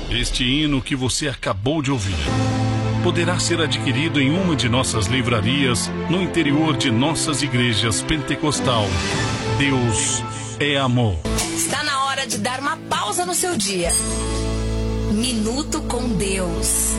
Este hino que você acabou de ouvir poderá ser adquirido em uma de nossas livrarias no interior de nossas igrejas pentecostal. Deus é amor. Está na hora de dar uma pausa no seu dia. Minuto com Deus.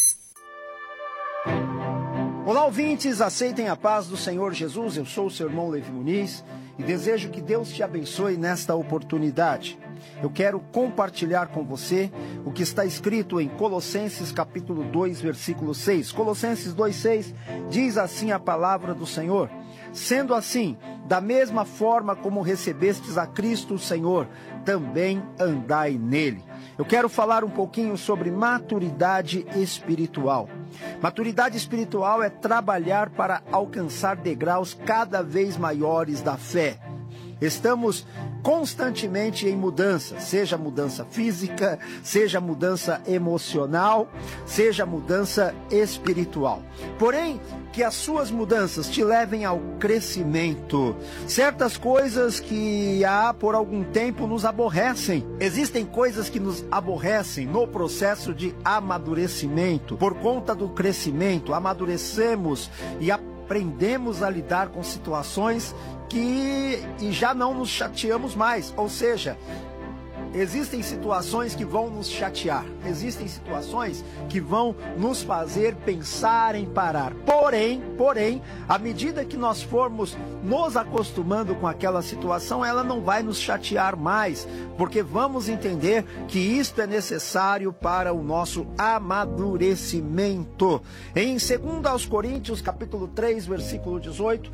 Olá, ouvintes, aceitem a paz do Senhor Jesus. Eu sou o seu irmão Levi Muniz e desejo que Deus te abençoe nesta oportunidade. Eu quero compartilhar com você o que está escrito em Colossenses capítulo 2, versículo 6. Colossenses 2,6 diz assim a palavra do Senhor: sendo assim, da mesma forma como recebestes a Cristo o Senhor, também andai nele. Eu quero falar um pouquinho sobre maturidade espiritual. Maturidade espiritual é trabalhar para alcançar degraus cada vez maiores da fé. Estamos constantemente em mudança, seja mudança física, seja mudança emocional, seja mudança espiritual. Porém, que as suas mudanças te levem ao crescimento. Certas coisas que há por algum tempo nos aborrecem. Existem coisas que nos aborrecem no processo de amadurecimento. Por conta do crescimento, amadurecemos e aprendemos a lidar com situações e já não nos chateamos mais, ou seja, existem situações que vão nos chatear, existem situações que vão nos fazer pensar em parar. Porém, à medida que nós formos nos acostumando com aquela situação, ela não vai nos chatear mais, porque vamos entender que isto é necessário para o nosso amadurecimento. Em 2 Coríntios, capítulo 3, versículo 18,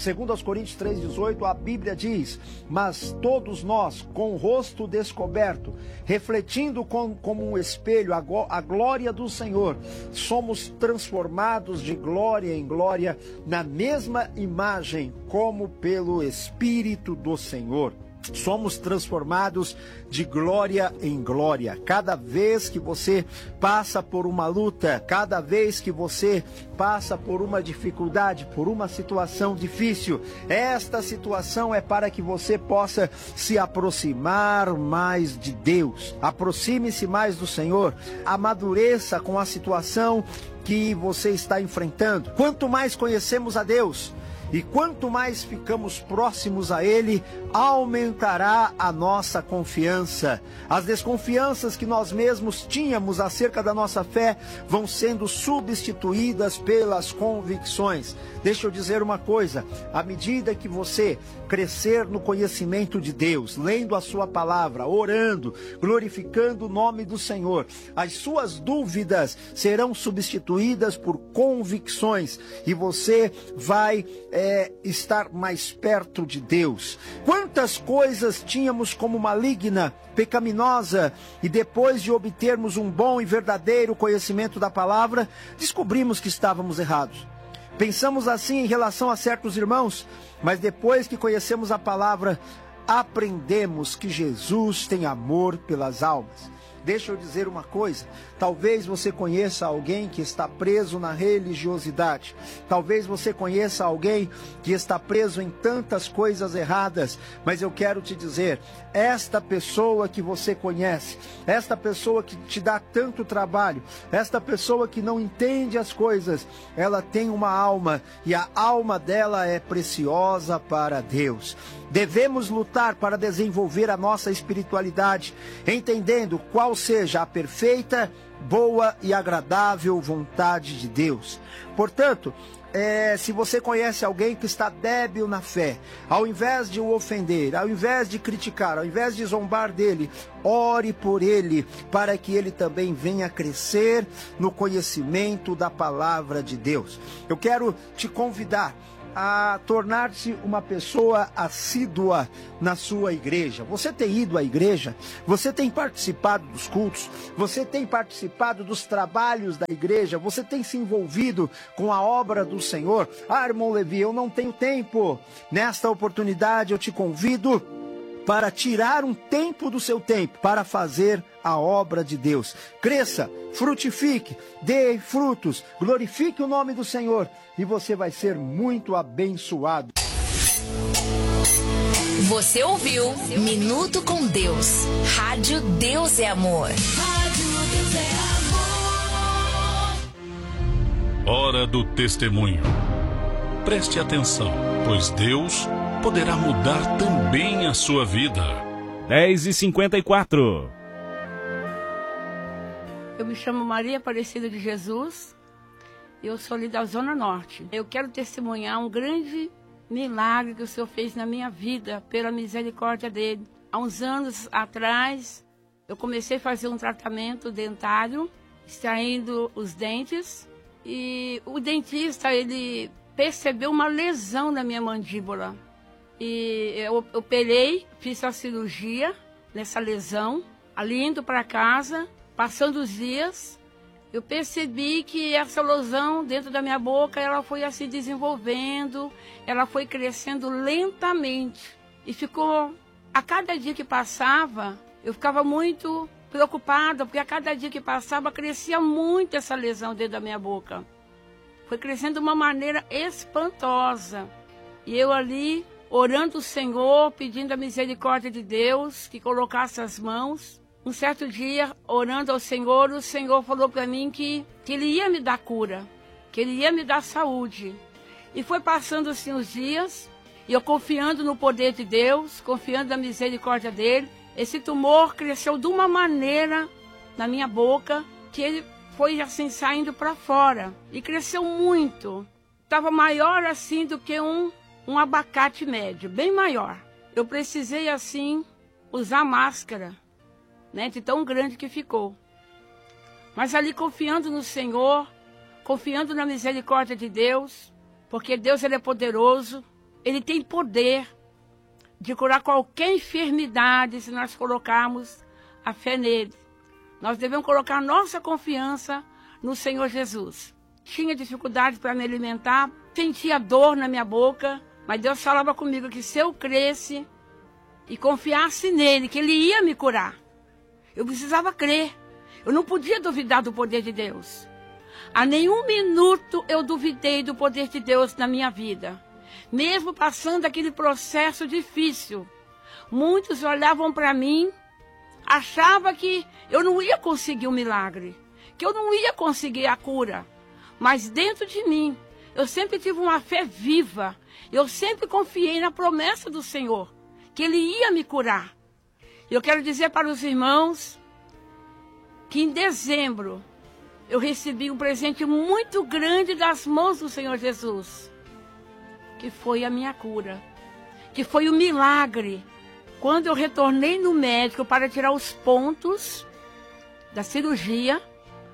2 Coríntios 3,18, a Bíblia diz: mas todos nós, com o rosto descoberto, refletindo como um espelho a glória do Senhor, somos transformados de glória em glória na mesma imagem, como pelo Espírito do Senhor. Somos transformados de glória em glória. Cada vez que você passa por uma luta, cada vez que você passa por uma dificuldade, por uma situação difícil, esta situação é para que você possa se aproximar mais de Deus. Aproxime-se mais do Senhor. Amadureça com a situação que você está enfrentando. Quanto mais conhecemos a Deus, e quanto mais ficamos próximos a Ele, aumentará a nossa confiança. As desconfianças que nós mesmos tínhamos acerca da nossa fé vão sendo substituídas pelas convicções. Deixa eu dizer uma coisa: à medida que você crescer no conhecimento de Deus, lendo a sua palavra, orando, glorificando o nome do Senhor, as suas dúvidas serão substituídas por convicções e você vai estar mais perto de Deus. Quantas coisas tínhamos como maligna, pecaminosa, e depois de obtermos um bom e verdadeiro conhecimento da palavra, descobrimos que estávamos errados. Pensamos assim em relação a certos irmãos, mas depois que conhecemos a palavra, aprendemos que Jesus tem amor pelas almas. Deixa eu dizer uma coisa: talvez você conheça alguém que está preso na religiosidade, talvez você conheça alguém que está preso em tantas coisas erradas, mas eu quero te dizer, esta pessoa que você conhece, esta pessoa que te dá tanto trabalho, esta pessoa que não entende as coisas, ela tem uma alma e a alma dela é preciosa para Deus. Devemos lutar para desenvolver a nossa espiritualidade, entendendo qual seja a perfeita, boa e agradável vontade de Deus. Portanto, se você conhece alguém que está débil na fé, ao invés de o ofender, ao invés de criticar, ao invés de zombar dele, ore por ele, para que ele também venha crescer no conhecimento da palavra de Deus. Eu quero te convidar a tornar-se uma pessoa assídua na sua igreja. Você tem ido à igreja? Você tem participado dos cultos? Você tem participado dos trabalhos da igreja? Você tem se envolvido com a obra do Senhor? Ah, irmão Levi, eu não tenho tempo. Nesta oportunidade eu te convido para tirar um tempo do seu tempo para fazer a obra de Deus. Cresça, frutifique, dê frutos, glorifique o nome do Senhor e você vai ser muito abençoado. Você ouviu Minuto com Deus. Rádio Deus é Amor. Deus é amor. Hora do testemunho. Preste atenção, pois Deus poderá mudar também a sua vida. 10h54. Eu me chamo Maria Aparecida de Jesus. Eu sou ali da Zona Norte. Eu quero testemunhar um grande milagre que o Senhor fez na minha vida, pela misericórdia dele. Há uns anos atrás, eu comecei a fazer um tratamento dentário, extraindo os dentes. E o dentista, ele percebeu uma lesão na minha mandíbula. E eu operei, fiz a cirurgia nessa lesão. Ali indo para casa, passando os dias, eu percebi que essa lesão dentro da minha boca, ela foi assim desenvolvendo, ela foi crescendo lentamente. E ficou, a cada dia que passava, eu ficava muito preocupada, porque a cada dia que passava, crescia muito essa lesão dentro da minha boca. Foi crescendo de uma maneira espantosa. E eu ali, orando o Senhor, pedindo a misericórdia de Deus, que colocasse as mãos. Um certo dia, orando ao Senhor, o Senhor falou para mim que Ele ia me dar cura, que Ele ia me dar saúde. E foi passando assim os dias, e eu confiando no poder de Deus, confiando na misericórdia dEle. Esse tumor cresceu de uma maneira na minha boca, que ele foi assim saindo para fora. E cresceu muito. Estava maior assim do que um abacate médio, bem maior. Eu precisei assim usar máscara, né, de tão grande que ficou. Mas ali confiando no Senhor, confiando na misericórdia de Deus, porque Deus ele é poderoso, Ele tem poder de curar qualquer enfermidade se nós colocarmos a fé nele. Nós devemos colocar nossa confiança no Senhor Jesus. Tinha dificuldade para me alimentar, sentia dor na minha boca, mas Deus falava comigo que se eu cresce e confiasse nele, que Ele ia me curar. Eu precisava crer. Eu não podia duvidar do poder de Deus. A nenhum minuto eu duvidei do poder de Deus na minha vida. Mesmo passando aquele processo difícil. Muitos olhavam para mim, achavam que eu não ia conseguir um milagre, que eu não ia conseguir a cura. Mas dentro de mim, eu sempre tive uma fé viva. Eu sempre confiei na promessa do Senhor, que Ele ia me curar. Eu quero dizer para os irmãos que em dezembro eu recebi um presente muito grande das mãos do Senhor Jesus, que foi a minha cura, que foi o milagre. Quando eu retornei no médico para tirar os pontos da cirurgia,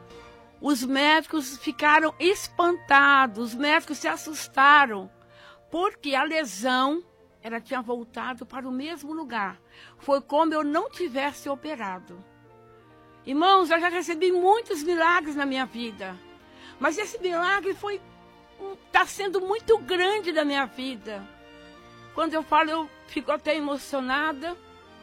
os médicos ficaram espantados, os médicos se assustaram, porque a lesão ela tinha voltado para o mesmo lugar. Foi como eu não tivesse operado. Irmãos, eu já recebi muitos milagres na minha vida. Mas esse milagre está sendo muito grande na minha vida. Quando eu falo, eu fico até emocionada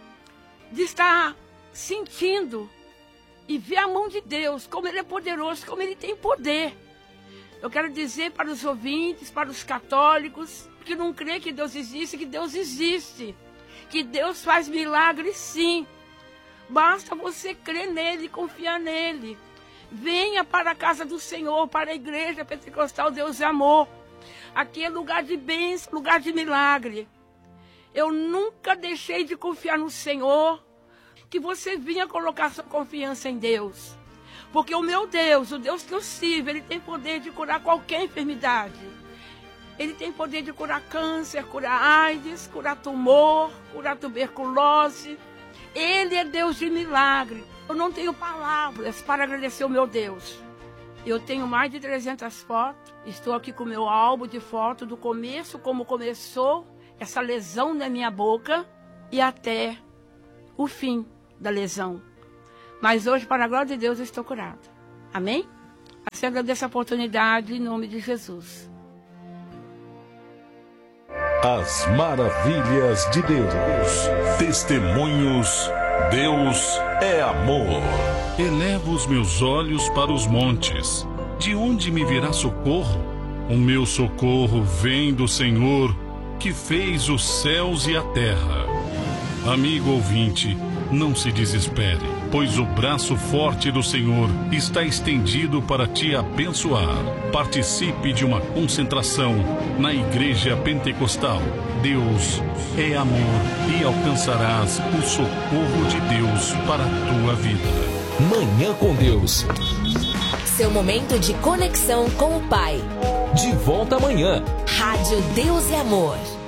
de estar sentindo e ver a mão de Deus, como Ele é poderoso, como Ele tem poder. Eu quero dizer para os ouvintes, para os católicos, que não crê que Deus existe, que Deus existe. Que Deus faz milagres sim. Basta você crer nele, confiar nele. Venha para a casa do Senhor, para a igreja pentecostal Deus é Amor. Aqui é lugar de bênção, lugar de milagre. Eu nunca deixei de confiar no Senhor. Que você venha colocar sua confiança em Deus. Porque o meu Deus, o Deus que eu sirvo, Ele tem poder de curar qualquer enfermidade. Ele tem poder de curar câncer, curar AIDS, curar tumor, curar tuberculose. Ele é Deus de milagre. Eu não tenho palavras para agradecer o meu Deus. Eu tenho mais de 300 fotos. Estou aqui com o meu álbum de fotos do começo, como começou essa lesão na minha boca e até o fim da lesão. Mas hoje, para a glória de Deus, eu estou curada. Amém? Assim agradeço a oportunidade em nome de Jesus. As maravilhas de Deus. Testemunhos. Deus é amor. Elevo os meus olhos para os montes. De onde me virá socorro? O meu socorro vem do Senhor, que fez os céus e a terra. Amigo ouvinte, não se desespere, pois o braço forte do Senhor está estendido para te abençoar. Participe de uma concentração na Igreja Pentecostal. Deus é amor e alcançarás o socorro de Deus para a tua vida. Manhã com Deus. Seu momento de conexão com o Pai. De volta amanhã. Rádio Deus e Amor.